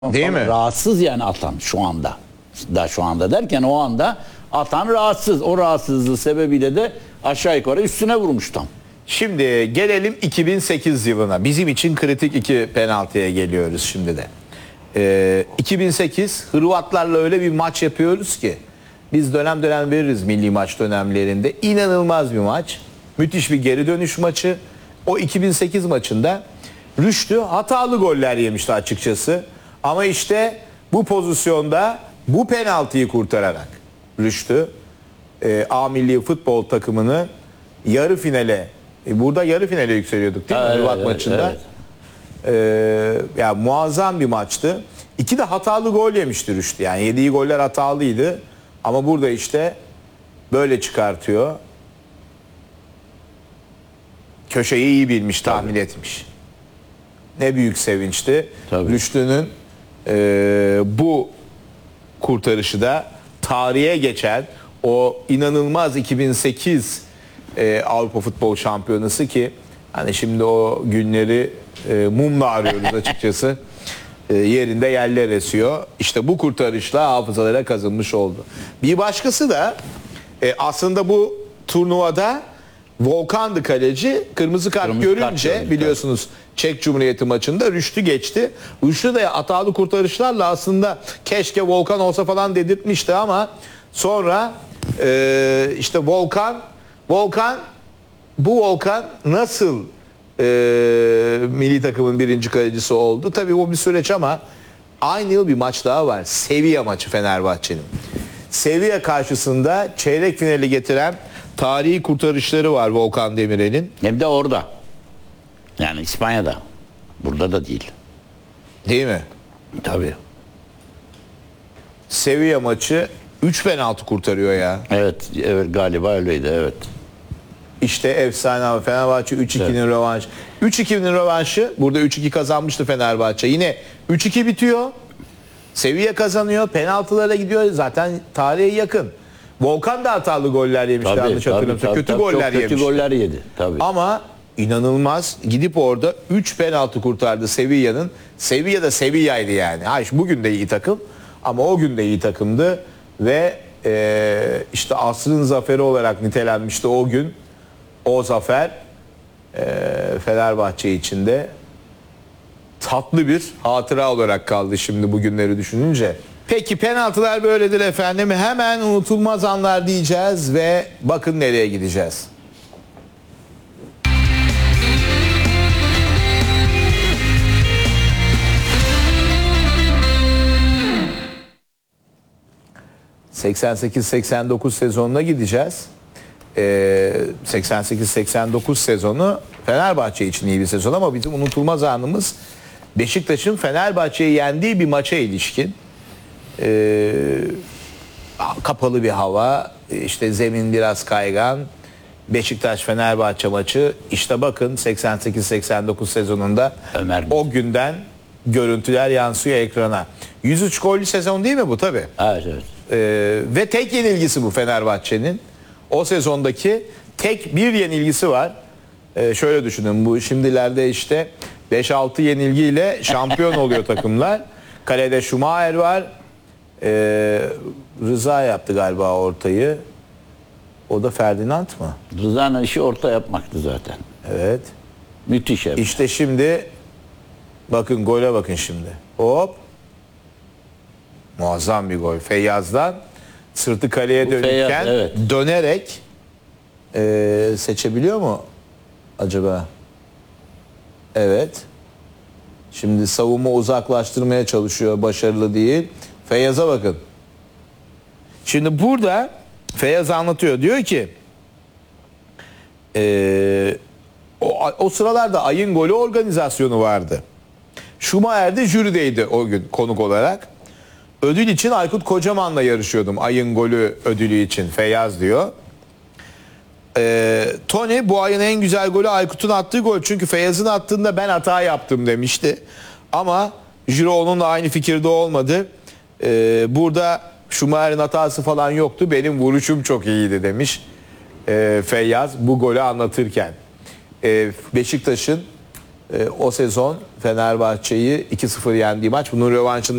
Değil mi? Rahatsız yani atan şu anda. Şu anda derken o anda atan rahatsız. O rahatsızlığı sebebiyle de aşağı yukarı üstüne vurmuş tam. Şimdi gelelim 2008 yılına. Bizim için kritik iki penaltıya geliyoruz şimdi de. 2008 Hırvatlarla öyle bir maç yapıyoruz ki biz dönem dönem veririz milli maç dönemlerinde. İnanılmaz bir maç. Müthiş bir geri dönüş maçı. O 2008 maçında Rüştü hatalı goller yemişti açıkçası. Ama işte bu pozisyonda bu penaltıyı kurtararak Rüştü A milli futbol takımını yarı finale burada yarı finale yükseliyorduk değil mi? Hırvat maçında. Evet. Yani muazzam bir maçtı. İki de hatalı gol yemiştir Rüştü. Yani yediği goller hatalıydı. Ama burada işte böyle çıkartıyor. Köşeyi iyi bilmiş, tahmin etmiş. Ne büyük sevinçti. Rüştü'nün bu kurtarışı da tarihe geçen o inanılmaz 2008 Avrupa Futbol Şampiyonası ki hani şimdi o günleri mumla arıyoruz açıkçası. Yerinde yerler esiyor. İşte bu kurtarışla hafızalara kazınmış oldu. Bir başkası da aslında bu turnuvada Volkan'dı kaleci. Kırmızı kart görünce biliyorsunuz Çek Cumhuriyeti maçında Rüştü geçti. Rüştü de hatalı kurtarışlarla aslında keşke Volkan olsa falan dedirtmişti ama sonra işte Volkan nasıl milli takımın birinci kalecisi oldu? Tabii o bir süreç ama aynı yıl bir maç daha var. Sevilla maçı Fenerbahçe'nin. Sevilla karşısında çeyrek finali getiren tarihi kurtarışları var Volkan Demirel'in. Hem de orada. Yani İspanya'da. Burada da değil. Değil mi? Tabii. Sevilla maçı 3 penaltı kurtarıyor ya. Evet galiba öyleydi, evet. İşte efsane abi. Fenerbahçe 3-2'nin rövanşı. 3-2'nin rövanşı. Burada 3-2 kazanmıştı Fenerbahçe. Yine 3-2 bitiyor. Sevilla kazanıyor. Penaltılara gidiyor. Zaten tarihe yakın. Volkan da hatalı goller yemişti. Yanlış hatırlamıyorsam. Kötü goller yemişti. Kötü goller yedi. Tabii. Ama inanılmaz gidip orada 3 penaltı kurtardı Sevilla'nın. Sevilla da Sevilla'ydı yani. Bugün de iyi takım ama o gün de iyi takımdı ve işte asrın zaferi olarak nitelenmişti o gün. O zafer Fenerbahçe için de tatlı bir hatıra olarak kaldı şimdi bugünleri düşününce. Peki penaltılar böyledir efendim. Hemen unutulmaz anlar diyeceğiz ve bakın nereye gideceğiz. ...88-89 sezonuna gideceğiz. 88-89 sezonu Fenerbahçe için iyi bir sezon ama bizim unutulmaz anımız Beşiktaş'ın Fenerbahçe'yi yendiği bir maça ilişkin. Kapalı bir hava, işte zemin biraz kaygan. Beşiktaş-Fenerbahçe maçı. İşte bakın 88-89 sezonunda o günden görüntüler yansıyor ekrana. 103 gollü sezon değil mi bu tabii? Evet, evet. Ve tek yenilgisi bu Fenerbahçe'nin. O sezondaki tek bir yenilgisi var. Şöyle düşünün, bu şimdilerde işte 5-6 yenilgiyle şampiyon oluyor takımlar. Kalede Schumacher var. Rıza yaptı galiba ortayı. O da Ferdinand mı? Rıza'nın işi orta yapmaktı zaten. Evet. Müthiş. İşte şimdi bakın gole bakın şimdi. Hop. Muazzam bir gol. Feyyaz'dan sırtı kaleye dönürken dönerek seçebiliyor mu acaba? Evet. Şimdi savunma uzaklaştırmaya çalışıyor. Başarılı değil. Feyyaz'a bakın. Şimdi burada Feyyaz anlatıyor. Diyor ki o sıralarda Ay'ın golü organizasyonu vardı. Schumacher de jürideydi o gün konuk olarak. Ödül için Aykut Kocaman'la yarışıyordum. Ay'ın golü ödülü için. Feyyaz diyor. Tony bu ayın en güzel golü Aykut'un attığı gol. Çünkü Feyyaz'ın attığında ben hata yaptım demişti. Ama jüri onunla aynı fikirde olmadı. Burada Schumacher'in hatası falan yoktu. Benim vuruşum çok iyiydi demiş Feyyaz bu golü anlatırken. Beşiktaş'ın O sezon Fenerbahçe'yi 2-0 yendiği maç. Bunun rövanşını